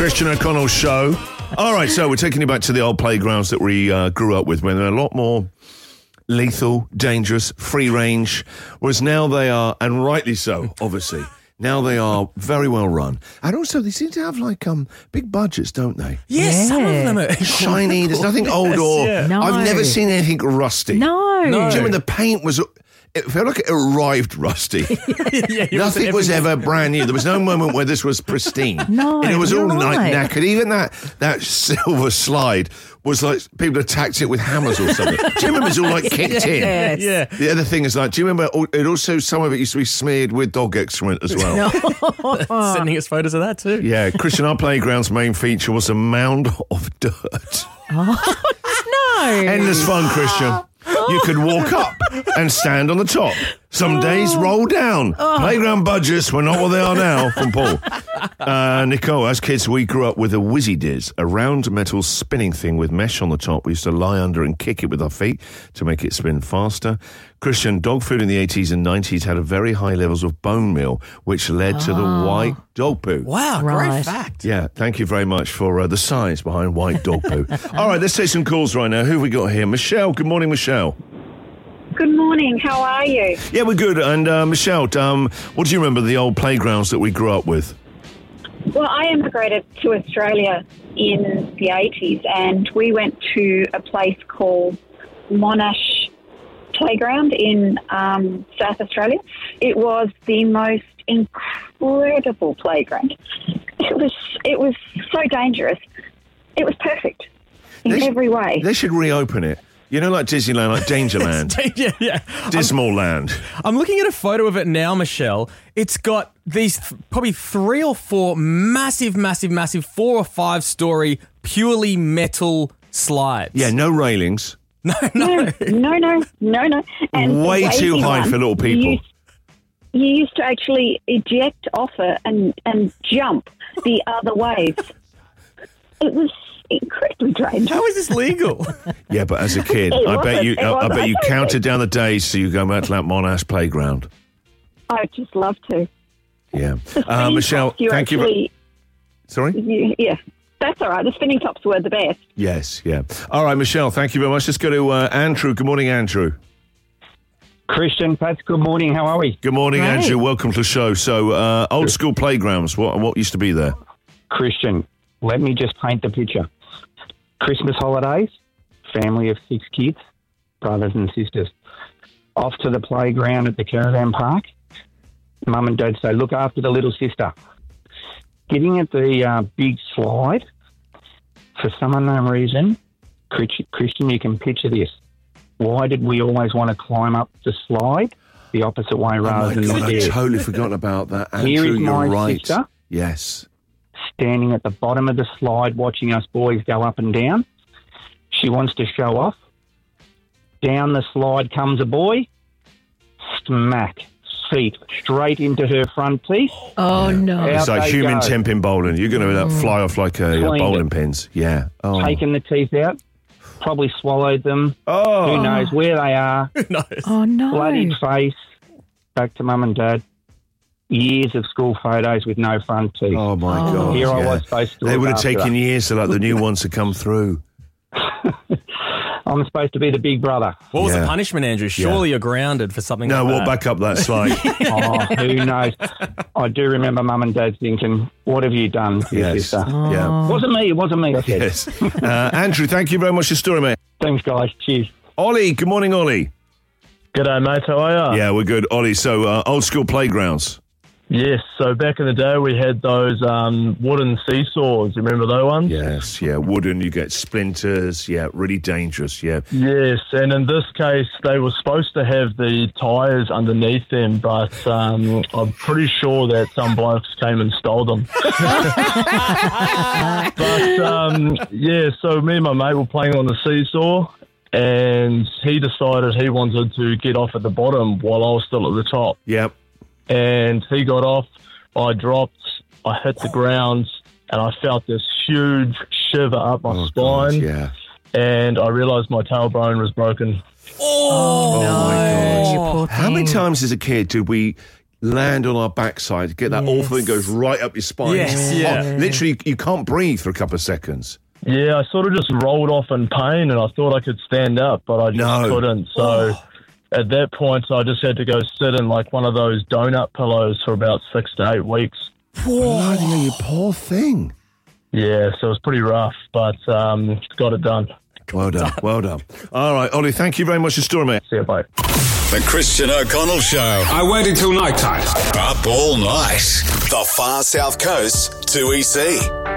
Christian O'Connell Show. All right, so we're taking you back to the old playgrounds that we grew up with when they're a lot more lethal, dangerous, free range, whereas now they are, and rightly so, obviously, now they are very well run. And also, they seem to have, like, big budgets, don't they? Yes, some of them are shiny. There's nothing old or... yeah. No. I've never seen anything rusty. No. Do you remember the paint was... It felt like it arrived rusty. Nothing was ever brand new. There was no moment where this was pristine. No, and it was all you're right. knackered. Even that silver slide was like people attacked it with hammers or something. Do you remember it was all like kicked in? Yes. Yeah. The other thing is like, do you remember it also, some of it used to be smeared with dog excrement as well? Sending us photos of that too. Yeah, Christian, our playground's main feature was a mound of dirt. No. Endless fun, Christian. You could walk up and stand on the top. Some days roll down. Playground budgets were not what they are now, from Paul. Nicole, as kids, we grew up with a Whizzy Diz, a round metal spinning thing with mesh on the top. We used to lie under and kick it with our feet to make it spin faster. Christian, dog food in the 80s and 90s had a very high levels of bone meal, which led to the white dog poo. Wow, Right. great fact. Yeah, thank you very much for the science behind white dog poo. All right, let's take some calls right now. Who have we got here? Michelle. Good morning, Michelle. Good morning. How are you? Yeah, we're good. And Michelle, what do you remember of the old playgrounds that we grew up with? Well, I immigrated to Australia in the 80s, and we went to a place called Monash Playground in South Australia. It was the most incredible playground. It was so dangerous. It was perfect in every way. They should reopen it. You know, like Disneyland, like Dangerland, yeah. Dismal Land. I'm looking at a photo of it now, Michelle. It's got these probably 3 or 4 massive 4 or 5 story purely metal slides. Yeah, no railings. No. And Way the too wavy high one, for little people. You used to actually eject off it and jump the other ways. It was incredibly dangerous. How is this legal? Yeah, but as a kid, It I bet you wasn't. counted down the days so you go back to that Monash playground. I'd just love to. Yeah, The spinning Michelle, tops, you thank you. actually, Sorry. Yeah, that's all right. The spinning tops were the best. Yes, yeah. All right, Michelle, thank you very much. Let's go to Andrew. Good morning, Andrew. Christian, Pat, good morning. How are we? Good morning, Right. Andrew. Welcome to the show. So, old school playgrounds. What used to be there? Christian, let me just paint the picture. Christmas holidays, family of 6 kids, brothers and sisters. Off to the playground at the caravan park. Mum and Dad say, look after the little sister. Getting at the big slide, for some unknown reason, Christian, you can picture this. Why did we always want to climb up the slide the opposite way rather than the I've stairs? totally forgotten about that. Here Andrew, is you're my right. sister. Yes. Standing at the bottom of the slide watching us boys go up and down. She wants to show off. Down the slide comes a boy. Smack. Feet straight into her front teeth. Oh, no. Out It's like they human go. temp in bowling. You're going to fly off like a Cleaned bowling it. pins. Yeah. Oh. Taken the teeth out. Probably swallowed them. Oh. Who knows where they are. Nice. Oh, no. Bloodied face. Back to Mum and Dad. Years of school photos with no front teeth. Oh, my God. Here I yeah. was supposed to They look would have after taken her. years to like the new ones to come through. I'm supposed to be the big brother. What was Yeah. the punishment, Andrew? Surely you're grounded for something No, like walk that. back up that slide. Oh, who knows? I do remember Mum and Dad thinking, what have you done to your Yes. sister? Yeah. Wasn't me. I said. Yes. Andrew, thank you very much for your story, mate. Thanks, guys. Cheers. Ollie, good morning, Ollie. G'day, mate. How are you? Yeah, we're good. Ollie, so old school playgrounds. Yes. So back in the day, we had those wooden seesaws. You remember those ones? Yes, yeah, wooden, you get splinters, yeah, really dangerous, yeah. Yes. And in this case, they were supposed to have the tyres underneath them, but I'm pretty sure that some blokes came and stole them. But, yeah, so me and my mate were playing on the seesaw, and he decided he wanted to get off at the bottom while I was still at the top. Yep. And he got off, I dropped, I hit the ground, and I felt this huge shiver up my Oh, spine, God, yeah. and I realised my tailbone was broken. Oh, Oh, my God. You poor How many thing. times as a kid did we land on our backside, get that awful thing goes right up your spine. Yes, It's yeah. hot. Literally, you can't breathe for a couple of seconds. Yeah, I sort of just rolled off in pain, and I thought I could stand up, but I just couldn't. So at that point, I just had to go sit in like one of those donut pillows for about 6 to 8 weeks. Bloody hell, you poor thing. Yeah, so it was pretty rough, but got it done. Well done, well done. All right, Ollie, thank you very much for your story, mate. See you, bye. The Christian O'Connell Show. I waited until night time. Up all night. The Far South Coast 2EC.